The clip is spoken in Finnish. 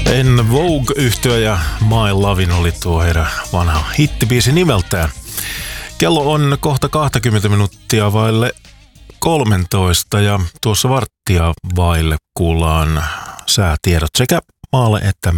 En Vogue-yhtyö ja My Lovin oli tuo heidän vanha hittibiisi nimeltään. Kello on kohta 20 minuuttia vaille 13 ja tuossa varttia vaille kuullaan säätiedot sekä maalle että